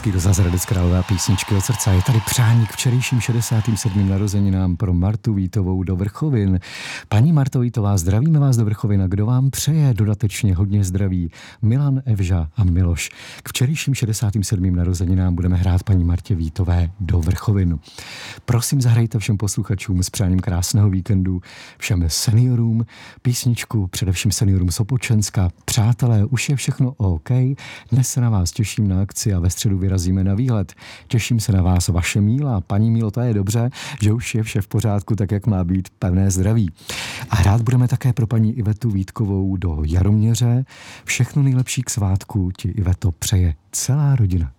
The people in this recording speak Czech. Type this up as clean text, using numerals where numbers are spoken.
Píroza z Hradec Králové a písničky od srdce. Je tady přání k včerejším 67. narozeninám pro Martu Vítovou do Vrchovin. Paní Marto Vítová, zdravíme vás do Vrchovin. Kdo vám přeje dodatečně hodně zdraví? Milan, Evža a Miloš. K včerejším 67. narozeninám budeme hrát paní Martě Vítové do Vrchovin. Prosím, zahrajte všem posluchačům s přáním krásného víkendu, všem seniorům písničku, především seniorům z Opočenska. Přátelé, už je všechno OK. Dnes se na vás těším na akci a ve středu vyrazíme na výlet. Těším se na vás, vaše Míla. Paní Mílo, to je dobře, že už je vše v pořádku, tak jak má být, pevné zdraví. A hrát budeme také pro paní Ivetu Vítkovou do Jaroměře. Všechno nejlepší k svátku ti, Iveto, přeje celá rodina.